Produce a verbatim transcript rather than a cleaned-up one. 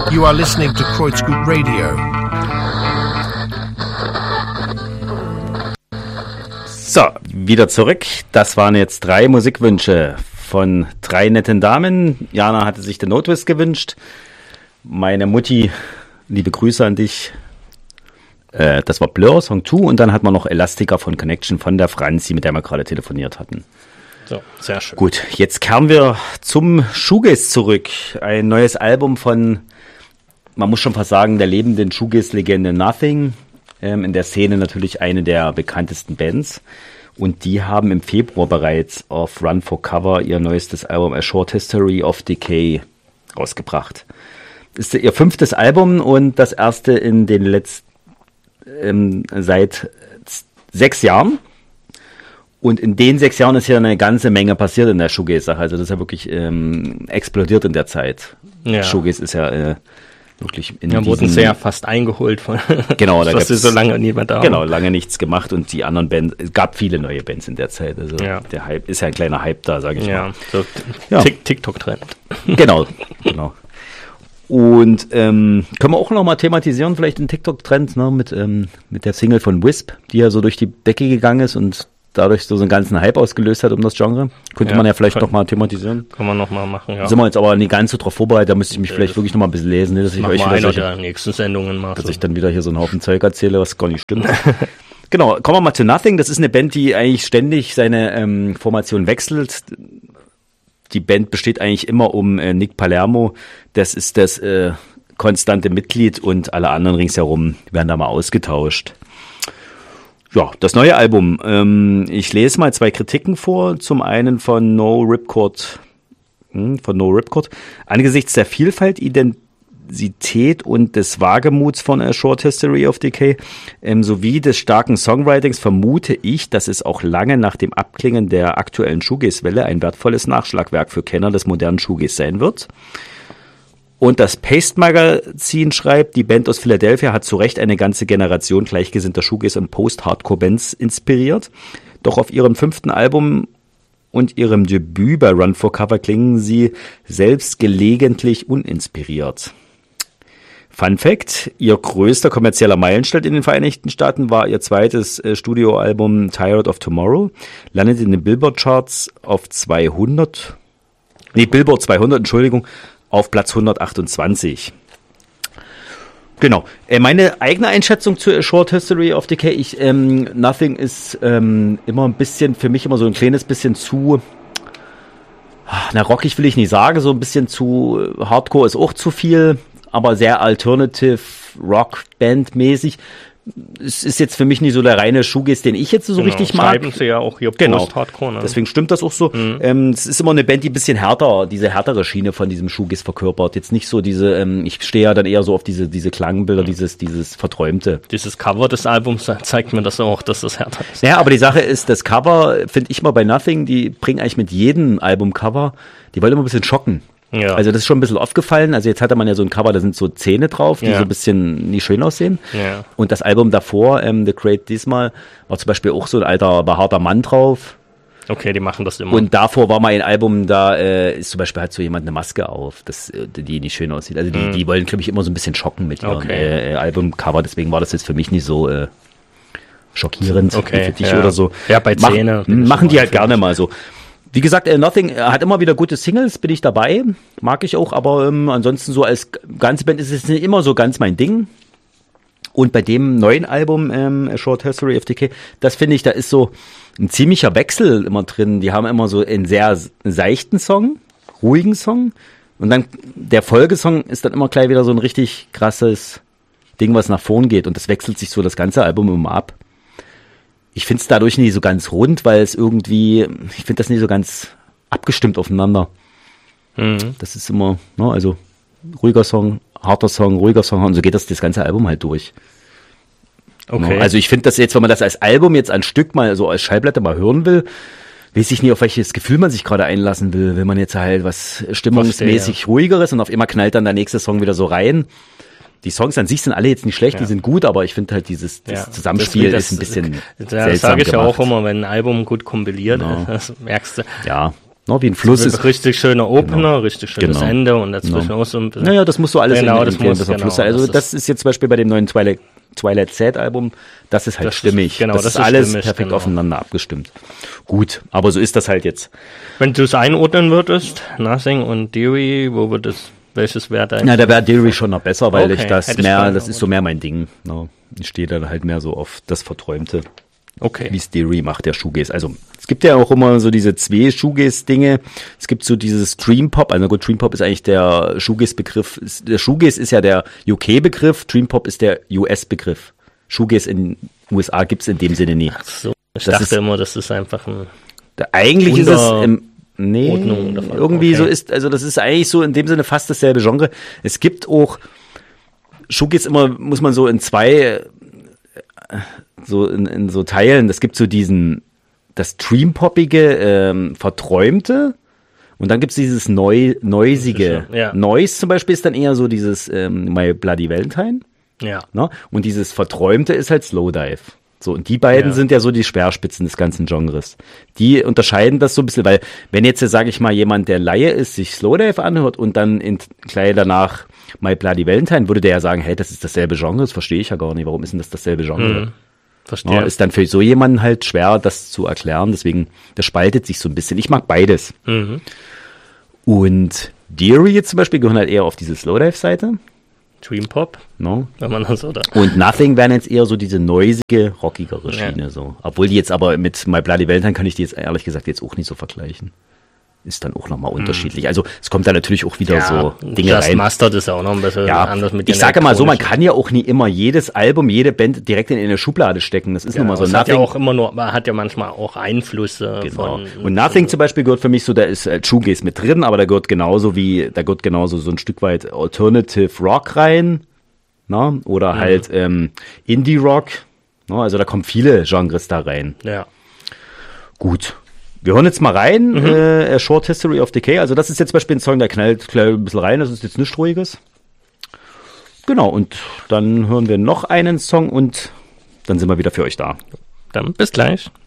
You are listening to Kreuzgut Radio. So, wieder zurück. Das waren jetzt drei Musikwünsche von drei netten Damen. Jana hatte sich den No-Twist gewünscht. Meine Mutti, liebe Grüße an dich. Äh, das war Blur, Song zwei. Und dann hat man noch Elastica von Connection von der Franzi, mit der wir gerade telefoniert hatten. So, sehr schön. Gut, jetzt kehren wir zum Shoegaze zurück. Ein neues Album von, man muss schon fast sagen, der lebenden Shoegaze-Legende Nothing. Ähm, in der Szene natürlich eine der bekanntesten Bands. Und die haben im Februar bereits auf Run for Cover ihr neuestes Album A Short History of Decay rausgebracht. Das ist ihr fünftes Album und das erste in den letzten, ähm, seit sechs Jahren. Und in den sechs Jahren ist ja eine ganze Menge passiert in der Shoegaze-Sache. Also das ist ja wirklich ähm, explodiert in der Zeit. Ja. Shoegaze ist ja äh, wirklich in ja, diesen... wurden sie ja fast eingeholt von... Genau, da was sie so lange niemand da Genau, haben. lange nichts gemacht und die anderen Bands... Es gab viele neue Bands in der Zeit. Also ja. Der Hype ist ja ein kleiner Hype da, sage ich ja, mal. so Ja, so TikTok-Trend. Genau, genau. Und ähm, können wir auch noch mal thematisieren, vielleicht den TikTok-Trend, ne, mit, ähm, mit der Single von Wisp, die ja so durch die Decke gegangen ist und dadurch so einen ganzen Hype ausgelöst hat um das Genre. Könnte Ja, man ja vielleicht kann, noch mal thematisieren. Kann man noch mal machen, ja. Sind wir jetzt aber nicht ganz so drauf vorbereitet, da müsste ich mich vielleicht das wirklich noch mal ein bisschen lesen, ne, dass ich Machen euch wir wieder einer solche, der nächsten Sendungen mal dass so. ich dann wieder hier so einen Haufen Zeug erzähle, was gar nicht stimmt. Genau, kommen wir mal zu Nothing. Das ist eine Band, die eigentlich ständig seine ähm, Formation wechselt. Die Band besteht eigentlich immer um äh, Nick Palermo. Das ist das äh, konstante Mitglied und alle anderen ringsherum werden da mal ausgetauscht. Ja, das neue Album. Ähm, ich lese mal zwei Kritiken vor. Zum einen von No Ripcord, hm, von No Ripcord. Angesichts der Vielfalt, Identität und des Wagemuts von A Short History of Decay ähm, sowie des starken Songwritings vermute ich, dass es auch lange nach dem Abklingen der aktuellen Shoegaze-Welle ein wertvolles Nachschlagwerk für Kenner des modernen Shoegaze sein wird. Und das Paste-Magazin schreibt, die Band aus Philadelphia hat zu Recht eine ganze Generation gleichgesinnter Shoegaze- und Post-Hardcore-Bands inspiriert. Doch auf ihrem fünften Album und ihrem Debüt bei Run for Cover klingen sie selbst gelegentlich uninspiriert. Fun Fact, ihr größter kommerzieller Meilenstein in den Vereinigten Staaten war ihr zweites äh, Studioalbum Tired of Tomorrow, landet in den Billboard-Charts auf zweihundert, nee, Billboard zweihundert, Entschuldigung, auf Platz hundertachtundzwanzig. Genau. Äh, meine eigene Einschätzung zu A Short History of Decay, ich, ähm, Nothing ist ähm, immer ein bisschen, für mich immer so ein kleines bisschen zu, na, rockig will ich nicht sagen, so ein bisschen zu, Hardcore ist auch zu viel, aber sehr Alternative Rock Band mäßig. Es ist jetzt für mich nicht so der reine Shoegaze, den ich jetzt so genau, richtig mag. Schreiben sie ja auch hier Genau. Post-Hardcore. Ne? Deswegen stimmt das auch so. Mhm. Ähm, es ist immer eine Band, die ein bisschen härter, diese härtere Schiene von diesem Shoegaze verkörpert. Jetzt nicht so diese, ähm, ich stehe ja dann eher so auf diese diese Klangbilder, mhm. dieses dieses Verträumte. Dieses Cover des Albums zeigt mir das auch, dass das härter ist. Ja, aber die Sache ist, das Cover, finde ich mal bei Nothing, die bringen eigentlich mit jedem Albumcover, die wollen immer ein bisschen schocken. Ja. Also das ist schon ein bisschen aufgefallen. Also jetzt hatte man ja so ein Cover, da sind so Zähne drauf, die ja. so ein bisschen nicht schön aussehen. Ja. Und das Album davor, ähm, The Great diesmal, war zum Beispiel auch so ein alter, behaarter Mann drauf. Okay, die machen das immer. Und davor war mal ein Album, da äh, ist zum Beispiel hat so jemand eine Maske auf, das, die nicht schön aussieht. Also die, mhm. die wollen, glaube ich, immer so ein bisschen schocken mit ihrem okay. äh, Albumcover. Deswegen war das jetzt für mich nicht so äh, schockierend okay. wie für dich ja. oder so. Ja, bei Zähne. Mach, machen die halt gerne mal so. Wie gesagt, äh, Nothing hat immer wieder gute Singles, bin ich dabei, mag ich auch, aber ähm, ansonsten so als ganze Band ist es nicht immer so ganz mein Ding. Und bei dem neuen Album, ähm, A Short History of Decay, das finde ich, da ist so ein ziemlicher Wechsel immer drin. Die haben immer so einen sehr seichten Song, ruhigen Song und dann der Folgesong ist dann immer gleich wieder so ein richtig krasses Ding, was nach vorn geht und das wechselt sich so das ganze Album immer ab. Ich finde es dadurch nicht so ganz rund, weil es irgendwie, ich finde das nicht so ganz abgestimmt aufeinander. Mhm. Das ist immer, ne, also ruhiger Song, harter Song, ruhiger Song und so geht das das ganze Album halt durch. Okay. Ne? Also ich finde das jetzt, wenn man das als Album jetzt ein Stück mal so als Schallplatte mal hören will, weiß ich nicht, auf welches Gefühl man sich gerade einlassen will. Will man jetzt halt was stimmungsmäßig Verstehe. Ruhigeres und auf immer knallt dann der nächste Song wieder so rein. Die Songs an sich sind alle jetzt nicht schlecht, ja. die sind gut, aber ich finde halt dieses, dieses ja. Zusammenspiel das, ist ein bisschen das, seltsam Das sage ich gemacht. ja auch immer, wenn ein Album gut kompiliert no. ist, das merkst du. Ja, No, wie ein Fluss ist. Richtig schöner Opener, genau. richtig schönes genau. Ende und dazwischen genau. auch so ein bisschen. Naja, das muss so alles genau, in, das in muss, das genau, Fluss sein. Also das das ist jetzt zum Beispiel bei dem neuen Twilight, Twilight Sad Album, das ist halt das stimmig. Ist, genau, das, das ist ist alles stimmig, perfekt genau. aufeinander abgestimmt. Gut, aber so ist das halt jetzt. Wenn du es einordnen würdest, Nothing und Deary, wo wird es, welches wäre dein? Na, da wäre Deary schon noch besser, weil Okay, ich das hätte ich mehr, voll das ist so mehr mein Ding. No, ich stehe dann halt mehr so auf das Verträumte. Okay. Wie es Deary macht, der Shoegaze. Also es gibt ja auch immer so diese zwei Shoegaze-Dinge. Es gibt so dieses Dream Pop. Also gut, Dream Pop ist eigentlich der Shoegaze-Begriff. Der Shoegaze ist ja der U K-Begriff. Dream Pop ist der U S-Begriff. Shoegaze in den U S A gibt's in dem Sinne nie. Ach so, ich das dachte ist, immer, das ist einfach ein... Da, eigentlich ist es im, nee, Ordnung davon. irgendwie Okay. so ist, also das ist eigentlich so in dem Sinne fast dasselbe Genre. Es gibt auch, Shoegaze immer, muss man so in zwei, so in, in so Teilen, es gibt so diesen, das Dream-Poppige, ähm, Verträumte und dann gibt's dieses Neu, Noisige. Ja. Noise zum Beispiel ist dann eher so dieses ähm, My Bloody Valentine. Ja. Ne? Und dieses Verträumte ist halt Slowdive. So, und die beiden Ja. sind ja so die Speerspitzen des ganzen Genres. Die unterscheiden das so ein bisschen, weil wenn jetzt, sage ich mal, jemand, der Laie ist, sich Slowdive anhört und dann in, gleich danach My Bloody Valentine, würde der ja sagen, hey, das ist dasselbe Genre, das verstehe ich ja gar nicht. Warum ist denn das dasselbe Genre? Mhm. Verstehe. Ja, ist dann für so jemanden halt schwer, das zu erklären. Deswegen, das spaltet sich so ein bisschen. Ich mag beides. Mhm. Und Deary jetzt zum Beispiel gehören halt eher auf diese Slowdive-Seite. Dream Pop, No? wenn man das so da. Und Nothing wären jetzt eher so diese noisige, rockigere Ja. Schiene. So. Obwohl die jetzt aber mit My Bloody Valentine kann ich die jetzt ehrlich gesagt jetzt auch nicht so vergleichen. Ist dann auch nochmal unterschiedlich. Also es kommt da natürlich auch wieder so Dinge Just rein. Mustard ist ja auch noch ein bisschen Ja, anders mit ich den sage mal so, man elektronischen. kann ja auch nie immer jedes Album, jede Band direkt in eine Schublade stecken. Das ist nun mal so. Es hat ja Nothing, auch immer nur, man hat ja manchmal auch Einflüsse genau. von. Und Nothing zum Beispiel gehört für mich so, da ist äh, Shoegaze mit drin, aber da gehört genauso wie, da gehört genauso so ein Stück weit Alternative Rock rein. Na? Oder Mhm. halt ähm, Indie Rock. Na? Also da kommen viele Genres da rein. Ja. Gut. Wir hören jetzt mal rein, Mhm. äh, A Short History of Decay. Also das ist jetzt zum Beispiel ein Song, der knallt, knallt ein bisschen rein, das ist jetzt nichts Ruhiges. Genau, und dann hören wir noch einen Song und dann sind wir wieder für euch da. Dann bis gleich.